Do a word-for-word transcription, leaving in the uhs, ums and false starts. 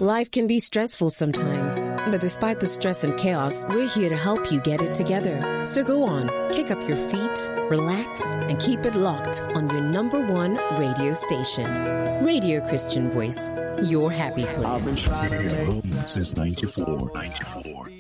Life can be stressful sometimes, but despite the stress and chaos, we're here to help you get it together. So go on, kick up your feet, relax, and keep it locked on your number one radio station. Radio Christian Voice, your happy place. I've been trying to make since ninety-four. ninety-four.